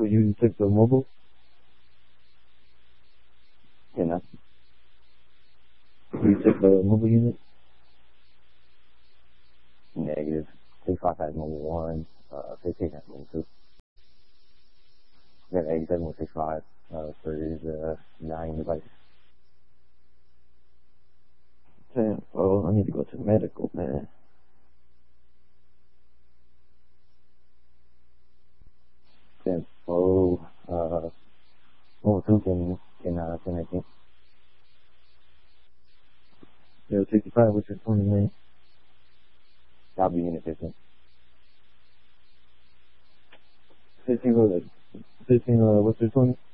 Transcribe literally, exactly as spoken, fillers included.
you took the mobile? Yeah, no. You took the mobile unit? Negative. sixty-five has mobile one, uh, fifteen has mobile two. Got eighty-seven with sixty-five, uh, for the nine device. Damn, oh, I need to go to medical, man. Damn, oh, uh, mobile two can, can, uh, can I think? Yeah, sixty-five, which is twenty minutes. That'll be inefficient. fifteen, uh, fifteen, uh, what's your twenty?